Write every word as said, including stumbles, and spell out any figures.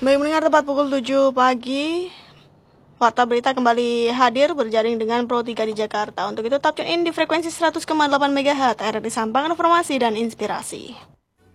Baik, mendengar tepat pukul tujuh pagi, Warta Berita kembali hadir berjaring dengan Pro tiga di Jakarta. Untuk itu, tetap tune in di frekuensi seratus koma delapan megahertz R R I Sampang, informasi dan inspirasi.